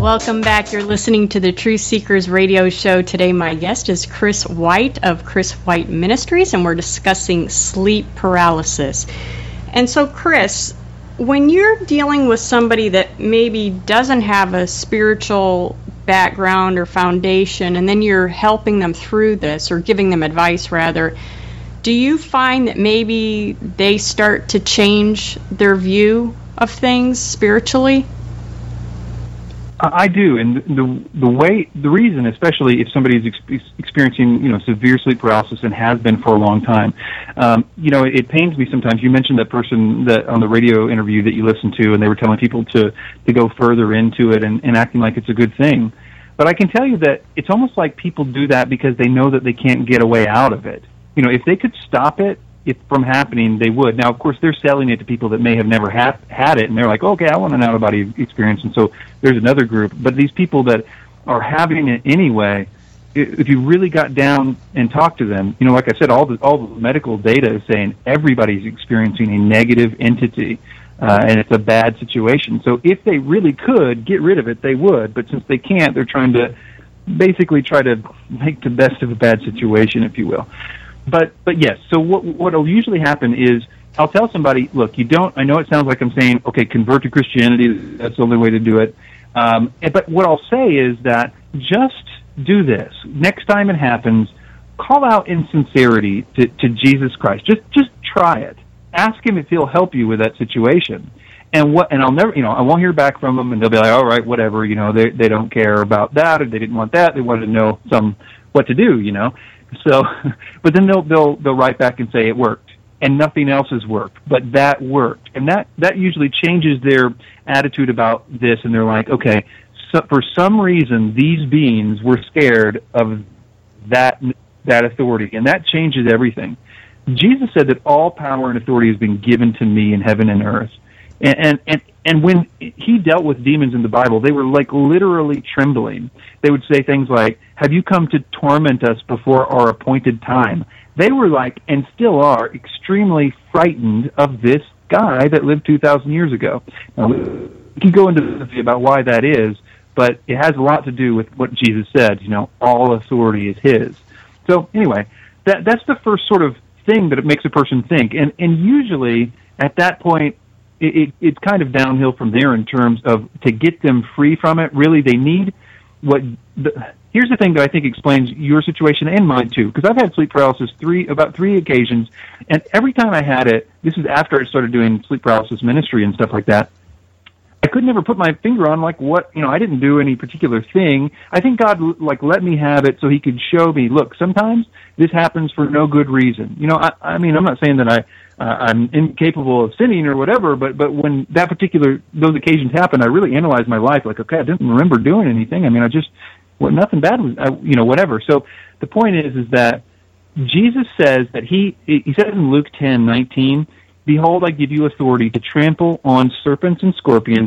Welcome back. You're listening to the Truth Seekers radio show. Today my guest is Chris White of Chris White Ministries, and we're discussing sleep paralysis. And so, Chris, when you're dealing with somebody that maybe doesn't have a spiritual background or foundation, and then you're helping them through this, or giving them advice rather, do you find that maybe they start to change their view of things spiritually? I do, and the reason, especially if somebody is experiencing, severe sleep paralysis and has been for a long time, it pains me sometimes. You mentioned that person that on the radio interview that you listened to, and they were telling people to go further into it and acting like it's a good thing. But I can tell you that it's almost like people do that because they know that they can't get a way out of it. If they could stop it from happening, they would. Now, of course, they're selling it to people that may have never had it, and they're like, okay, I want an out-of-body experience, and so there's another group. But these people that are having it anyway, if you really got down and talked to them, like I said, all the medical data is saying everybody's experiencing a negative entity, and it's a bad situation. So if they really could get rid of it, they would. But since they can't, they're trying to basically try to make the best of a bad situation, if you will. But yes, so what will usually happen is I'll tell somebody, look, I know it sounds like I'm saying, okay, convert to Christianity, that's the only way to do it. But what I'll say is that just do this. Next time it happens, call out in sincerity to Jesus Christ. Just try it. Ask him if he'll help you with that situation. And I'll never, I won't hear back from them, and they'll be like, all right, whatever, they don't care about that, or they didn't want that, they wanted to know what to do, So, but then they'll write back and say it worked, and nothing else has worked, but that worked, and that usually changes their attitude about this, and they're like, okay, so for some reason these beings were scared of that authority, and that changes everything. Jesus said that all power and authority has been given to me in heaven and earth, and when he dealt with demons in the Bible, they were like literally trembling. They would say things like, have you come to torment us before our appointed time? They were like, and still are, extremely frightened of this guy that lived 2,000 years ago. Now, we can go into about why that is, but it has a lot to do with what Jesus said, all authority is his. So anyway, that's the first sort of thing that it makes a person think. And usually at that point, it's kind of downhill from there in terms of to get them free from it. Really, they need here's the thing that I think explains your situation and mine too, because I've had sleep paralysis about three occasions, and every time I had it, this is after I started doing sleep paralysis ministry and stuff like that, I could never put my finger on I didn't do any particular thing. I think God let me have it so he could show me, look, sometimes this happens for no good reason. I mean, I'm not saying that I'm incapable of sinning or whatever, but when those occasions happen, I really analyze my life like, okay, I didn't remember doing anything. I mean, nothing bad was, whatever. So the point is that Jesus says that he says in Luke 10:19, behold, I give you authority to trample on serpents and scorpions